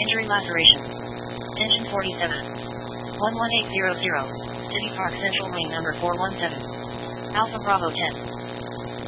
Injury laceration. Engine 47. 11800. City Park Central Ring number 417. Alpha Bravo 10.